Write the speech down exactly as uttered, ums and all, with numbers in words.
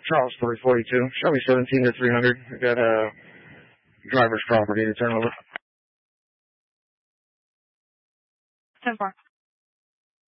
Charles three forty-two. Show me seventeen to three hundred. I got a driver's property to turn over. ten four.